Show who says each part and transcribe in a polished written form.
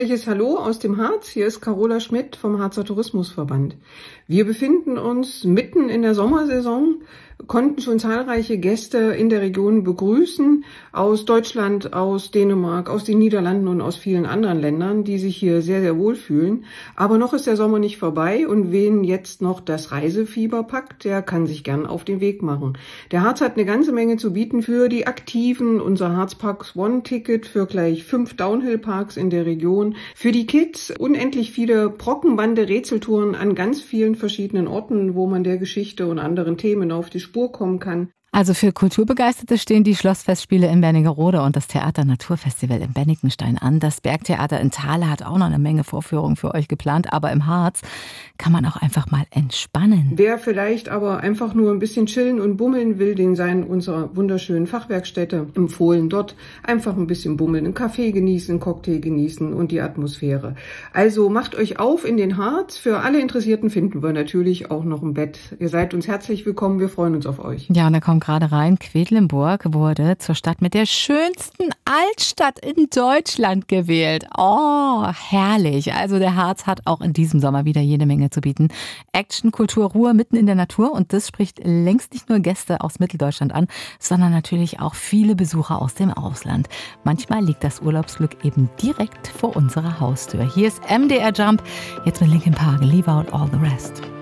Speaker 1: Hallo aus dem Harz, hier ist Carola Schmidt vom Harzer Tourismusverband. Wir befinden uns mitten in der Sommersaison, konnten schon zahlreiche Gäste in der Region begrüßen, aus Deutschland, aus Dänemark, aus den Niederlanden und aus vielen anderen Ländern, die sich hier sehr, sehr wohl fühlen. Aber noch ist der Sommer nicht vorbei und wen jetzt noch das Reisefieber packt, der kann sich gern auf den Weg machen. Der Harz hat eine ganze Menge zu bieten für die Aktiven, unser Harzparks One-Ticket für gleich 5 Downhill-Parks in der Region, für die Kids unendlich viele Brockenbande-Rätseltouren an ganz vielen verschiedenen Orten, wo man der Geschichte und anderen Themen auf die Spur kommen kann.
Speaker 2: Also für Kulturbegeisterte stehen die Schlossfestspiele in Wernigerode und das Theater Naturfestival in Bennigenstein an. Das Bergtheater in Thale hat auch noch eine Menge Vorführungen für euch geplant, aber im Harz kann man auch einfach mal entspannen.
Speaker 1: Wer vielleicht aber einfach nur ein bisschen chillen und bummeln will, den seien unserer wunderschönen Fachwerkstätte empfohlen. Dort einfach ein bisschen bummeln, einen Kaffee genießen, einen Cocktail genießen und die Atmosphäre. Also macht euch auf in den Harz. Für alle Interessierten finden wir natürlich auch noch ein Bett. Ihr seid uns herzlich willkommen, wir freuen uns auf euch.
Speaker 2: Ja, und da kommt gerade rein, Quedlinburg wurde zur Stadt mit der schönsten Altstadt in Deutschland gewählt. Oh, herrlich. Also der Harz hat auch in diesem Sommer wieder jede Menge zu bieten. Action, Kultur, Ruhe mitten in der Natur und das spricht längst nicht nur Gäste aus Mitteldeutschland an, sondern natürlich auch viele Besucher aus dem Ausland. Manchmal liegt das Urlaubsglück eben direkt vor unserer Haustür. Hier ist MDR Jump, jetzt mit Linkin Park, Leave Out All the Rest.